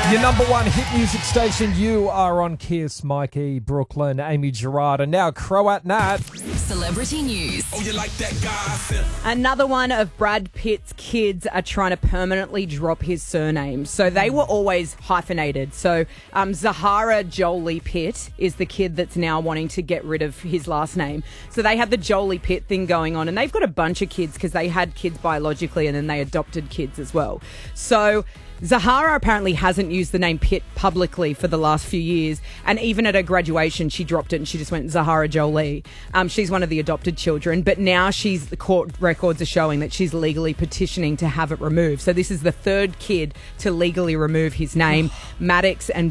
Your number one hit music station, you are on Kiss. Mikey, Brooklyn, Amy Gerard, and now Croat Nat. Celebrity news. Oh, you like that gossip? Another one of Brad Pitt's kids are trying to permanently drop his surname. So they were always hyphenated. So Zahara Jolie Pitt is the kid that's now wanting to get rid of his last name. So they had the Jolie Pitt thing going on, and they've got a bunch of kids because they had kids biologically and then they adopted kids as well. So Zahara apparently hasn't used the name Pitt publicly for the last few years, and even at her graduation she dropped it and she just went Zahara Jolie. She's one of the adopted children, but now the court records are showing that she's legally petitioning to have it removed. So this is the third kid to legally remove his name. Maddox and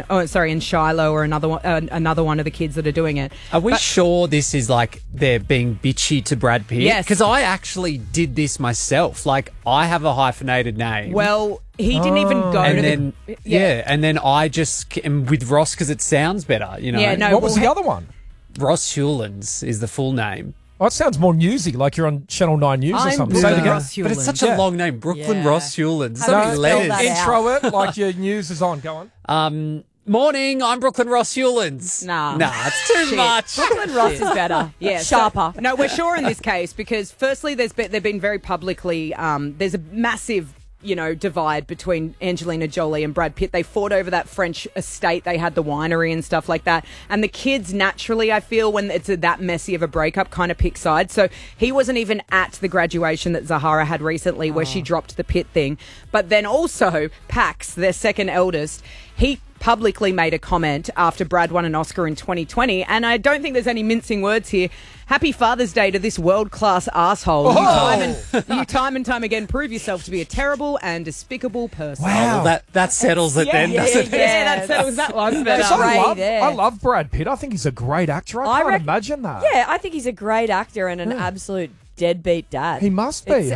and Shiloh are another one of the kids that are doing it. Are we sure this is like they're being bitchy to Brad Pitt? Yes. Because I actually did this myself. Like, I have a hyphenated name. Well, he didn't even go and to then and then I just am with Ross because it sounds better, you know. Yeah, no. What was the other one? Ross Hewlands is the full name. Oh, it sounds more newsy, like you're on Channel 9 News or I'm something. Say it again. Ross But it's such Yeah. a long name, Brooklyn Yeah. Ross Hewlands. So No, many letters. that out. intro it like your news is on. Go on. Morning, I'm Brooklyn Ross Hewlands. Nah. It's too Shit. much. Brooklyn Ross is better. Yeah, Sharper. No, we're sure in this case because firstly, they've been very publicly. There's a massive, divide between Angelina Jolie and Brad Pitt. They fought over that French estate. They had the winery and stuff like that. And the kids, naturally, I feel, when it's that messy of a breakup, kind of pick sides. So he wasn't even at the graduation that Zahara had recently where she dropped the Pitt thing. But then also, Pax, their second eldest, he publicly made a comment after Brad won an Oscar in 2020, and I don't think there's any mincing words here. Happy Father's Day to this world-class asshole. You time and time again prove yourself to be a terrible and despicable person. Wow. Well, that settles it then, doesn't it? Yeah, that settles that one. But, Yes, there. I love Brad Pitt. I think he's a great actor. I can't imagine that. Yeah, I think he's a great actor and an absolute deadbeat dad. He must be.